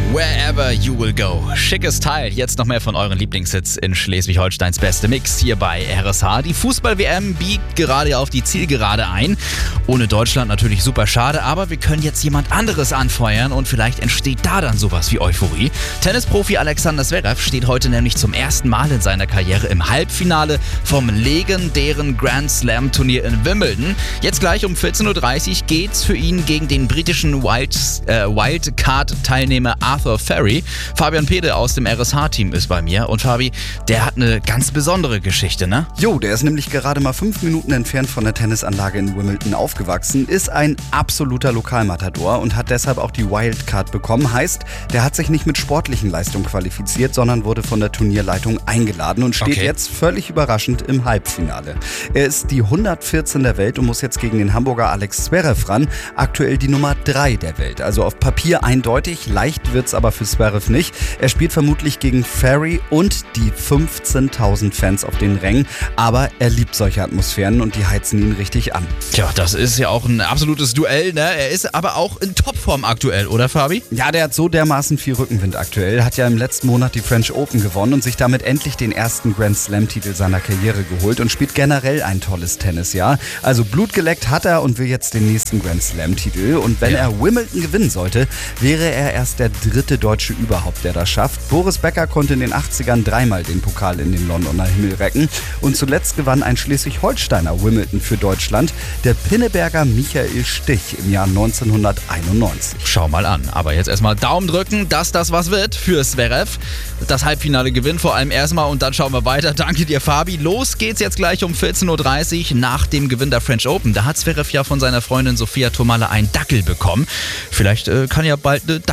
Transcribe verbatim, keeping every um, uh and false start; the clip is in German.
Wherever you will go. Schickes Teil. Jetzt noch mehr von euren Lieblingshits in Schleswig-Holsteins beste Mix hier bei R S H. Die Fußball-W M biegt gerade auf die Zielgerade ein. Ohne Deutschland natürlich super schade, aber wir können jetzt jemand anderes anfeuern und vielleicht entsteht da dann sowas wie Euphorie. Tennisprofi Alexander Zverev steht heute nämlich zum ersten Mal in seiner Karriere im Halbfinale vom legendären Grand Slam Turnier in Wimbledon. Jetzt gleich um vierzehn Uhr dreißig geht's für ihn gegen den britischen Wild, äh, Wildcard-Teilnehmer Arthur Ferry. Fabian Pede aus dem R S H-Team ist bei mir. Und Fabi, der hat eine ganz besondere Geschichte, ne? Jo, der ist nämlich gerade mal fünf Minuten entfernt von der Tennisanlage in Wimbledon aufgewachsen, ist ein absoluter Lokalmatador und hat deshalb auch die Wildcard bekommen. Heißt, der hat sich nicht mit sportlichen Leistungen qualifiziert, sondern wurde von der Turnierleitung eingeladen und steht Okay. jetzt völlig überraschend im Halbfinale. Er ist die hundertvierzehn der Welt und muss jetzt gegen den Hamburger Alex Zverev ran. Aktuell die Nummer drei der Welt. Also auf Papier eindeutig, leicht wird's aber für Zverev nicht. Er spielt vermutlich gegen Ferry und die fünfzehntausend Fans auf den Rängen, aber er liebt solche Atmosphären und die heizen ihn richtig an. Tja, das ist ja auch ein absolutes Duell, ne? Er ist aber auch in Topform aktuell, oder Fabi? Ja, der hat so dermaßen viel Rückenwind aktuell, hat ja im letzten Monat die French Open gewonnen und sich damit endlich den ersten Grand Slam-Titel seiner Karriere geholt und spielt generell ein tolles Tennisjahr. Also Blut geleckt hat er und will jetzt den nächsten Grand Slam-Titel. Und wenn Ja. er Wimbledon gewinnen sollte, wäre er erst der dritte Deutsche überhaupt, der das schafft. Boris Becker konnte in den achtzigern dreimal den Pokal in den Londoner Himmel recken und zuletzt gewann ein Schleswig-Holsteiner Wimbledon für Deutschland, der Pinneberger Michael Stich im Jahr neunzehnhunderteinundneunzig. Schau mal an. Aber jetzt erstmal Daumen drücken, dass das was wird für Zverev. Das Halbfinale gewinnt vor allem erstmal und dann schauen wir weiter. Danke dir, Fabi. Los geht's jetzt gleich um vierzehn Uhr dreißig nach dem Gewinn der French Open. Da hat Zverev ja von seiner Freundin Sophia Tomalla einen Dackel bekommen. Vielleicht äh, kann ja bald eine